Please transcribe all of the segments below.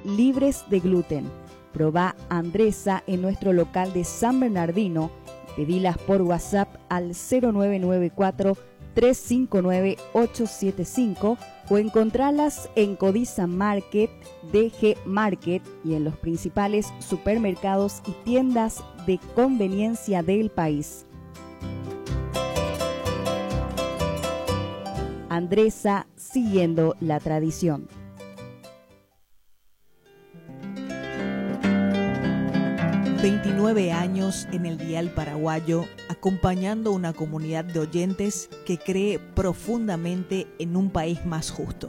libres de gluten. Probá Andresa en nuestro local de San Bernardino. Pedilas por WhatsApp al 0994 359 875 o encontralas en Codiza Market, DG Market y en los principales supermercados y tiendas de conveniencia del país. Andresa, siguiendo la tradición. ...29 años en el dial paraguayo, acompañando una comunidad de oyentes que cree profundamente en un país más justo.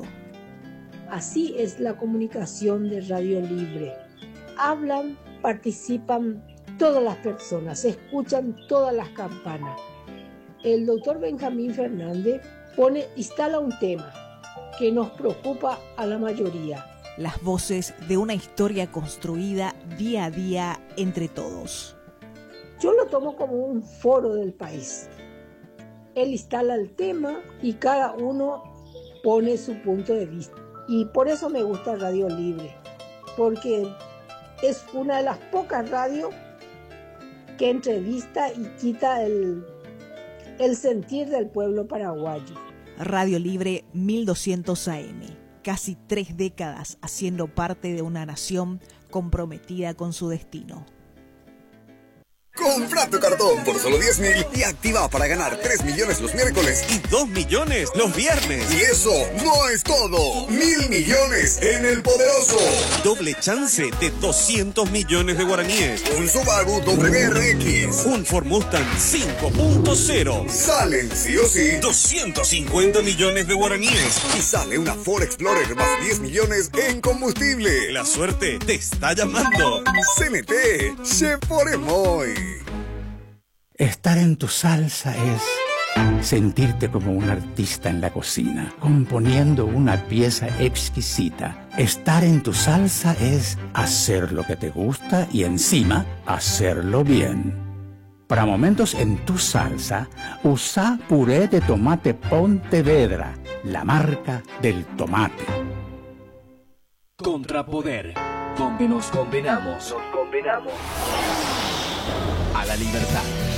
Así es la comunicación de Radio Libre. Hablan, participan todas las personas, escuchan todas las campanas. El doctor Benjamín Fernández instala un tema que nos preocupa a la mayoría. Las voces de una historia construida día a día entre todos. Yo lo tomo como un foro del país. Él instala el tema y cada uno pone su punto de vista. Y por eso me gusta Radio Libre, porque es una de las pocas radios que entrevista y quita el sentir del pueblo paraguayo. Radio Libre 1200 AM. Casi 3 décadas haciendo parte de una nación comprometida con su destino. Compra tu cartón por solo 10.000 y activa para ganar 3 millones los miércoles y 2 millones los viernes. Y eso no es todo. 1.000 millones en el poderoso. Doble chance de 200 millones de guaraníes. Un Subaru WRX. Un Ford Mustang 5.0. Salen sí o sí 250 millones de guaraníes. Y sale una Ford Explorer más 10 millones en combustible. La suerte te está llamando. CNT, se pone muy. Estar en tu salsa es sentirte como un artista en la cocina, componiendo una pieza exquisita. Estar en tu salsa es hacer lo que te gusta y encima hacerlo bien. Para momentos en tu salsa, usa puré de tomate Pontevedra, la marca del tomate. Contrapoder, donde nos condenamos. A la libertad.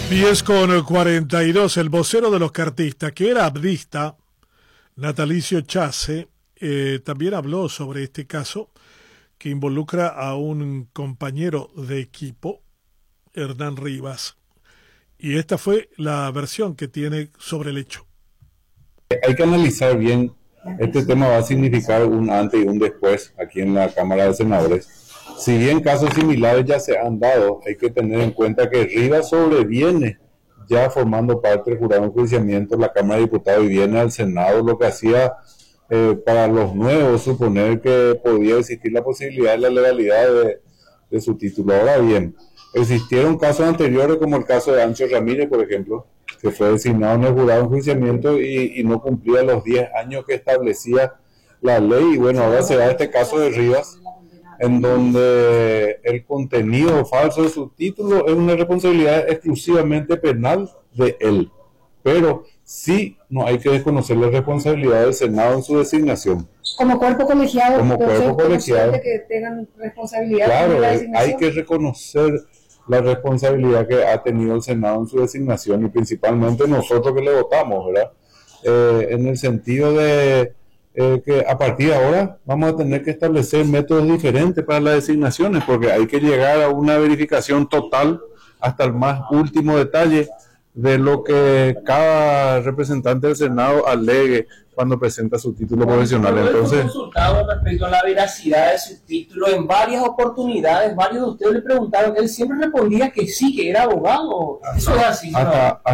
10:42, el vocero de los cartistas, que era abdista, Natalicio Chase, también habló sobre este caso que involucra a un compañero de equipo, Hernán Rivas, y esta fue la versión que tiene sobre el hecho. Hay que analizar bien, este tema va a significar un antes y un después aquí en la Cámara de Senadores. Si bien casos similares ya se han dado, hay que tener en cuenta que Rivas sobreviene ya formando parte del jurado de enjuiciamiento de la Cámara de Diputados y viene al Senado, lo que hacía para los nuevos suponer que podía existir la posibilidad de la legalidad de su título. Ahora bien, existieron casos anteriores como el caso de Ancho Ramírez, por ejemplo, que fue designado en el jurado de enjuiciamiento y no cumplía los 10 años que establecía la ley. Y bueno, ahora se da este caso de Rivas, en donde el contenido falso de su título es una responsabilidad exclusivamente penal de él. Pero sí no hay que desconocer la responsabilidad del Senado en su designación. Como cuerpo colegiado, como cuerpo colegiado, que tengan responsabilidad. Claro, hay que reconocer la responsabilidad que ha tenido el Senado en su designación y principalmente nosotros que le votamos, ¿verdad? En el sentido de que a partir de ahora vamos a tener que establecer métodos diferentes para las designaciones, porque hay que llegar a una verificación total hasta el más último detalle de lo que cada representante del Senado alegue cuando presenta su título profesional. Entonces, consultado respecto a la veracidad de su título en varias oportunidades, varios de ustedes le preguntaron, él siempre respondía que sí, que era abogado. Eso es así, ¿no?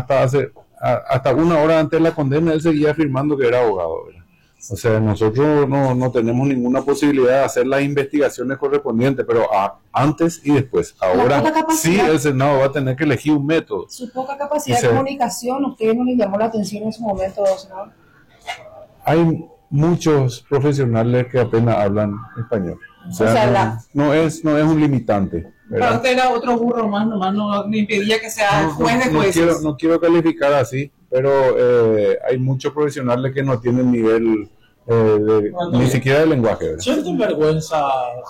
Hasta una hora antes de la condena él seguía afirmando que era abogado, ¿verdad? O sea, nosotros no tenemos ninguna posibilidad de hacer las investigaciones correspondientes, pero antes y después. Ahora sí el Senado va a tener que elegir un método. Su poca capacidad de comunicación, ¿usted no le llamó la atención en su momento, senador? Hay muchos profesionales que apenas hablan español. O sea, no es un limitante. Para usted era otro burro más, nomás no me impedía que sea juez de jueces. No quiero calificar así, pero hay muchos profesionales que no tienen nivel ni siquiera de lenguaje. ¿Sienten vergüenza